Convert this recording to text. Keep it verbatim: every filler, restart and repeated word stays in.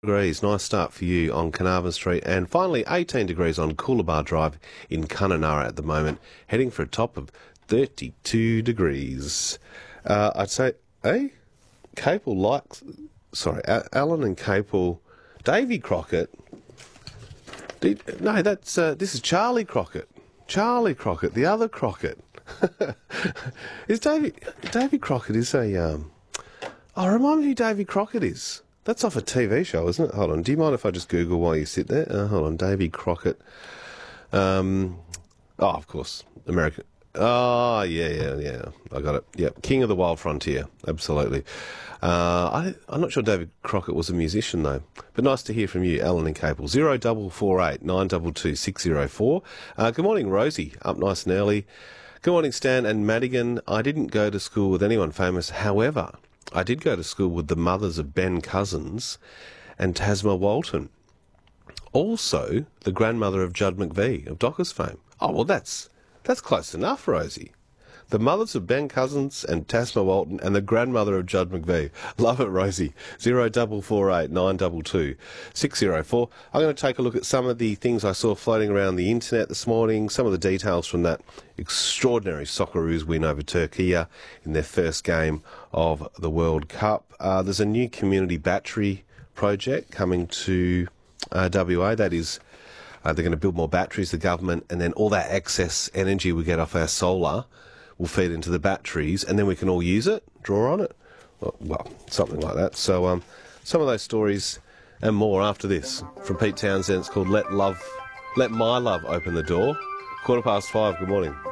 Degrees, nice start for you on Carnarvon Street, and finally eighteen degrees on Coolabah Drive in Kununurra at the moment, heading for a top of thirty-two degrees. Uh, I'd say, eh? Capel likes, sorry, Alan and Capel, Davy Crockett. Did, no, that's uh, this is Charlie Crockett. Charlie Crockett, the other Crockett. is Davy Davy Crockett is a um? Oh, remind me who Davy Crockett is. That's off a T V show, isn't it? Hold on. Do you mind if I just Google while you sit there? Uh, hold on. Davy Crockett. Um, oh, of course. American. Oh, yeah, yeah, yeah. I got it. Yep. King of the Wild Frontier. Absolutely. Uh, I, I'm not sure David Crockett was a musician, though. But nice to hear from you, Alan and Capel. zero double four eight nine two two six zero four. Uh, good morning, Rosie. Up nice and early. Good morning, Stan and Madigan. I didn't go to school with anyone famous. However, I did go to school with the mothers of Ben Cousins and Tasma Walton. Also, the grandmother of Judd McVie of Dockers fame. Oh, well, that's that's close enough, Rosie. The mothers of Ben Cousins and Tasma Walton and the grandmother of Judd McVie. Love it, Rosie. zero double four eight nine two two six zero four. I'm going to take a look at some of the things I saw floating around the internet this morning, some of the details from that extraordinary Socceroos win over Turkey in their first game of the World Cup. Uh, there's a new community battery project coming to uh, W A. That is, uh, they're going to build more batteries, the government, and then all that excess energy we get off our solar will feed into the batteries, and then we can all use it, draw on it. Well, well something like that. So um, some of those stories and more after this from Pete Townsend. It's called Let Love, Let My Love Open the Door. Quarter past five. Good morning.